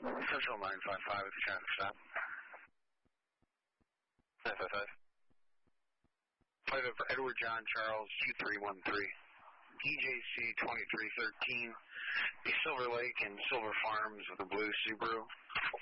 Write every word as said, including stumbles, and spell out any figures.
Central nine five five if you're trying to stop. nine five five. Flight over Edward John Charles two three one three. D J C twenty-three thirteen. The Silver Lake and Silver Farms with a blue Subaru.